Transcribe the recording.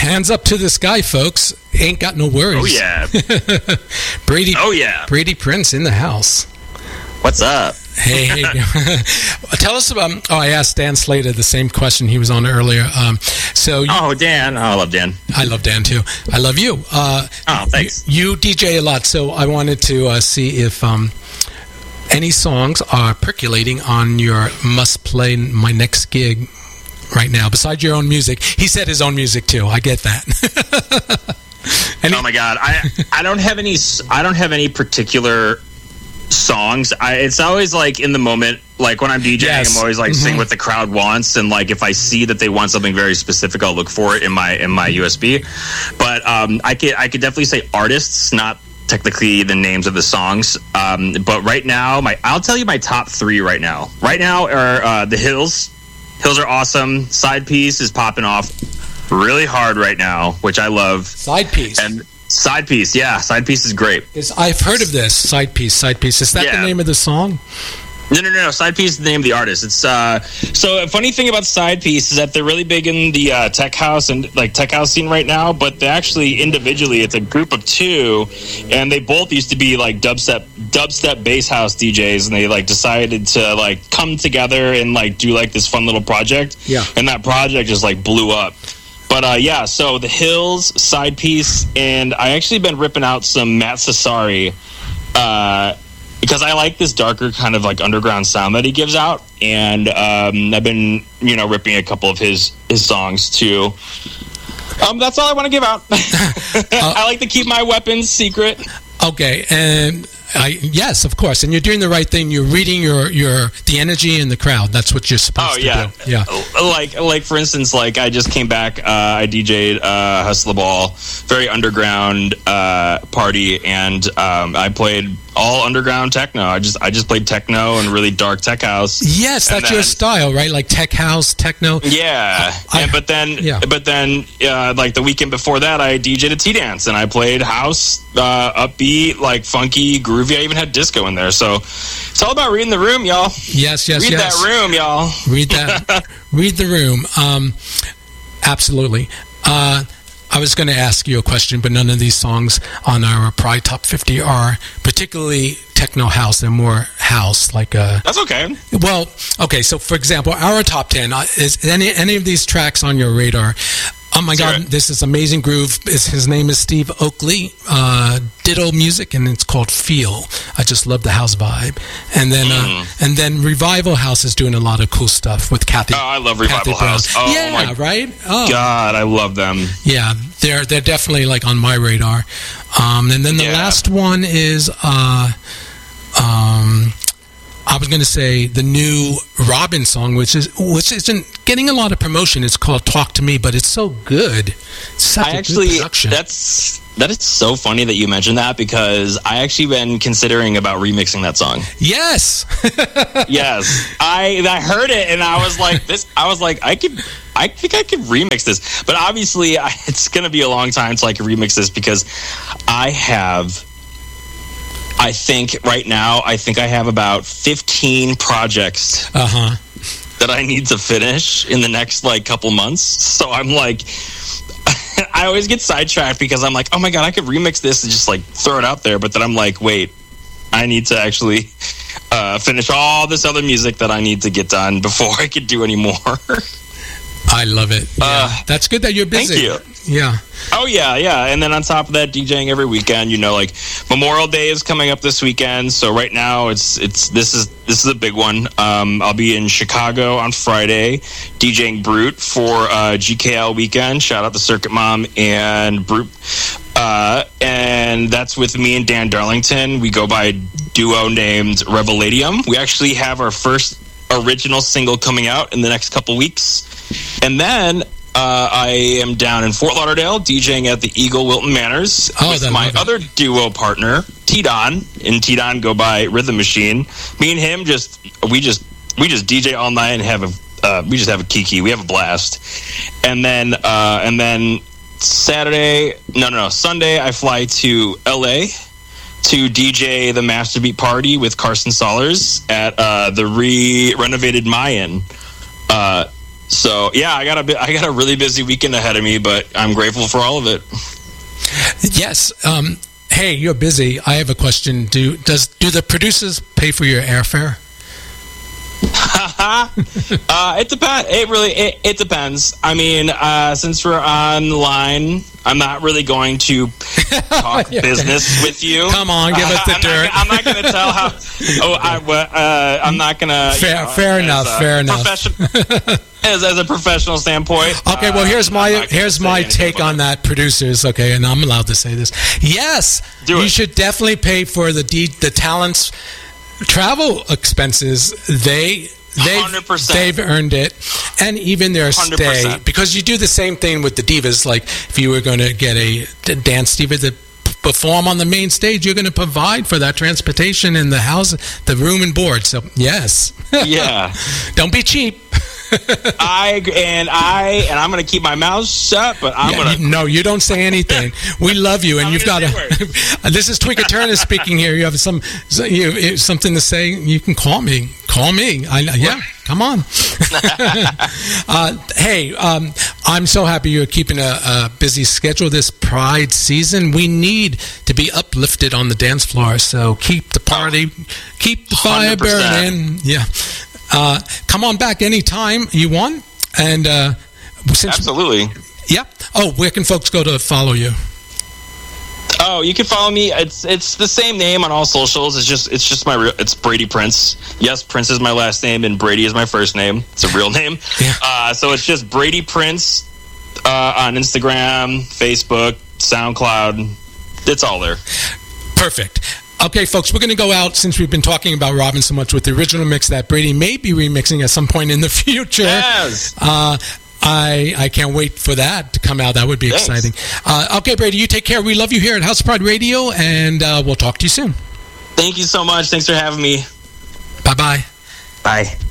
hands up to this guy, folks. Ain't got no worries. Oh, yeah. Brady. Oh, yeah. Brady Prince in the house. What's up? Hey. Tell us about... I asked Dan Slater the same question he was on earlier. Dan. Oh, I love Dan. I love Dan, too. I love you. Thanks. You DJ a lot, so I wanted to see if any songs are percolating on your must-play my next gig right now, besides your own music. He said his own music, too. I get that. Oh, my God. I don't have any particular songs. It's always like in the moment, like when I'm DJing, yes. I'm always like sing what the crowd wants, and like if I see that they want something very specific, I'll look for it in my USB. But I could definitely say artists, not technically the names of the songs. But right now, I'll tell you my top 3 right now. Right now are The Hills. Hills are awesome. Side Piece is popping off really hard right now, which I love. Side Piece. And Side Piece, yeah. Side Piece is great. I've heard of this. Side Piece. Is that the name of the song? No. Side Piece is the name of the artist. It's so a funny thing about Side Piece is that they're really big in the tech house and like tech house scene right now, but they actually individually, it's a group of 2, and they both used to be like dubstep bass house DJs, and they like decided to like come together and like do like this fun little project. Yeah. And that project just like blew up. But so The Hills, Side Piece, and I actually been ripping out some Matt Cesari because I like this darker kind of like underground sound that he gives out, and I've been ripping a couple of his songs too. That's all I want to give out. I like to keep my weapons secret. Okay, and yes, of course, and you're doing the right thing. You're reading the energy in the crowd. That's what you're supposed to do. Yeah. Like for instance, like I just came back. I DJ'd Hustle the Ball, very underground party, and I played all underground techno. I just played techno and really dark tech house. Yes, that's your style, right? Like tech house, techno. Yeah, but then like the weekend before that, I DJ'd a T-Dance, and I played house, upbeat, like funky, groovy. I even had disco in there. So it's all about reading the room, y'all. Yes. Read that room, y'all. Read that. Read the room. Absolutely. I was going to ask you a question, but none of these songs on our Pride Top 50 are particularly techno house. They're more house, like That's okay. Well, okay. So, for example, our top 10 is any of these tracks on your radar? Oh my God! This is amazing groove. His name is Steve Oakley. Ditto music, and it's called Feel. I just love the house vibe. And then Revival House is doing a lot of cool stuff with Kathy. Oh, I love Revival House. Oh, yeah, right. Oh God, I love them. Yeah, they're definitely like on my radar. And then the last one is I was going to say the new Robin song, which isn't getting a lot of promotion. It's called "Talk to Me," but it's so good. It's such a good production. That is so funny that you mentioned that, because I actually been considering about remixing that song. Yes. Yes. I heard it and I was like I think I could remix this, but obviously it's going to be a long time until I can remix this, because I think right now I have about 15 projects that I need to finish in the next like couple months. So I'm like, I always get sidetracked because I'm like, oh my God, I could remix this and just like throw it out there. But then I'm like, wait, I need to actually finish all this other music that I need to get done before I could do any more. I love it. Yeah. That's good that you're busy. Thank you. Yeah. Oh, yeah. And then on top of that, DJing every weekend, like Memorial Day is coming up this weekend. So right now this is a big one. I'll be in Chicago on Friday DJing Brute for GKL weekend. Shout out to Circuit Mom and Brute. And that's with me and Dan Darlington. We go by a duo named Reveladium. We actually have our first original single coming out in the next couple weeks. And then I am down in Fort Lauderdale DJing at the Eagle Wilton Manors with my other duo partner, T-Don. And T-Don go by Rhythm Machine. Me and him we just DJ all night and have a kiki. We have a blast. And then Sunday I fly to LA to DJ the Master Beat Party with Carson Sollers at the renovated Mayan So yeah, I got a really busy weekend ahead of me, but I'm grateful for all of it. Yes. Hey, you're busy. I have a question. Do the producers pay for your airfare? It depends. It depends. I mean, since we're online, I'm not really going to talk business with you. Come on, give us the dirt. I'm not going to tell how. I'm not going to. Fair enough. As a professional standpoint. Okay, well here's my take on that, producers. Okay, and I'm allowed to say this. Yes, you should definitely pay for the talents' travel expenses. They've 100%. Earned it, and even their 100%. Stay, because you do the same thing with the divas. Like if you were going to get a dance diva to perform on the main stage, you're going to provide for that transportation and the house, the room and board. So yes, yeah, don't be cheap. I'm going to keep my mouth shut, but I'm going to. No, you don't say anything. We love you, and you've got to. This is Tweaker Turner speaking here. You have something to say? You can call me. Yeah, come on. Hey, I'm so happy you're keeping a busy schedule this Pride season. We need to be uplifted on the dance floor, so keep the party, keep the fire 100%. Burning. Yeah. Come on back anytime you want. And absolutely. Yeah. Oh, where can folks go to follow you? Oh, you can follow me. It's the same name on all socials. It's Brady Prince. Yes, Prince is my last name and Brady is my first name. It's a real name. Yeah. So it's just Brady Prince on Instagram, Facebook, SoundCloud. It's all there. Perfect. Okay, folks, we're going to go out, since we've been talking about Robin so much, with the original mix that Brady may be remixing at some point in the future. Yes. I can't wait for that to come out. That would be exciting. Okay, Brady, you take care. We love you here at House of Pride Radio, and we'll talk to you soon. Thank you so much. Thanks for having me. Bye-bye. Bye.